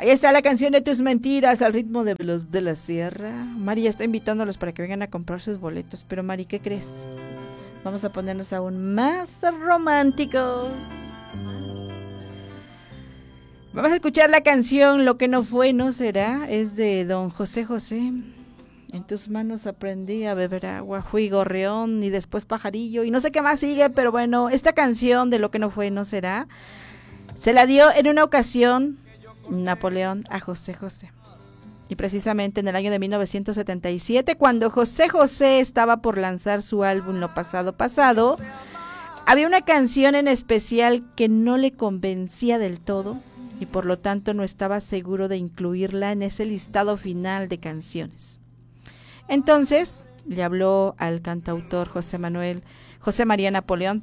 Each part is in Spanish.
Ahí está la canción de Tus Mentiras al ritmo de Los de la Sierra. Mari ya está invitándolos para que vengan a comprar sus boletos. Pero Mari, ¿qué crees? Vamos a ponernos aún más románticos. Vamos a escuchar la canción Lo que no fue no será. Es de don José José. En tus manos aprendí a beber agua. Fui gorrión y después pajarillo. Y no sé qué más sigue, pero bueno, esta canción de Lo que no fue no será se la dio en una ocasión Napoleón a José José. Y precisamente en el año de 1977, cuando José José estaba por lanzar su álbum Lo Pasado Pasado, había una canción en especial que no le convencía del todo y por lo tanto no estaba seguro de incluirla en ese listado final de canciones. Entonces le habló al cantautor José María Napoleón,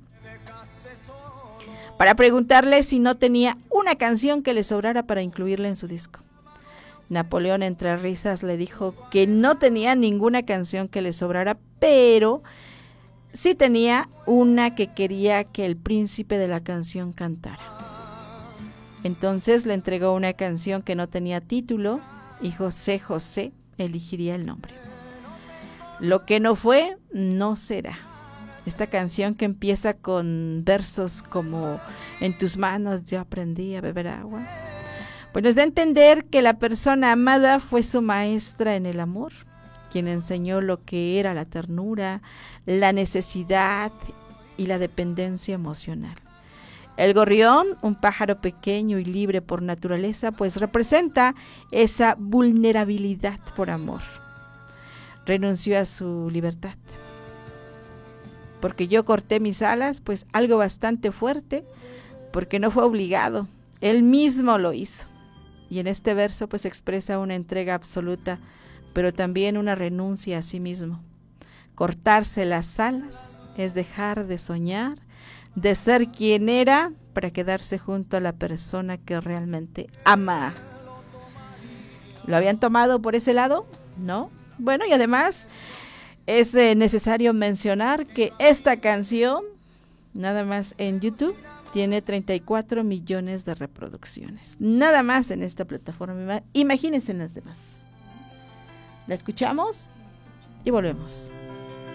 para preguntarle si no tenía una canción que le sobrara para incluirla en su disco. Napoleón, entre risas, le dijo que no tenía ninguna canción que le sobrara, pero sí tenía una que quería que el príncipe de la canción cantara. Entonces le entregó una canción que no tenía título y José José elegiría el nombre. Lo que no fue, no será. Esta canción que empieza con versos como en tus manos yo aprendí a beber agua, pues nos da a entender que la persona amada fue su maestra en el amor, quien enseñó lo que era la ternura, la necesidad y la dependencia emocional. El gorrión, un pájaro pequeño y libre por naturaleza, pues representa esa vulnerabilidad por amor. Renunció a su libertad. Porque yo corté mis alas, pues algo bastante fuerte, porque no fue obligado, él mismo lo hizo. Y en este verso pues expresa una entrega absoluta, pero también una renuncia a sí mismo. Cortarse las alas es dejar de soñar, de ser quien era, para quedarse junto a la persona que realmente ama. ¿Lo habían tomado por ese lado? ¿No? Bueno, y además es necesario mencionar que esta canción, nada más en YouTube, tiene 34 millones de reproducciones. Nada más en esta plataforma. Imagínense en las demás. La escuchamos y volvemos.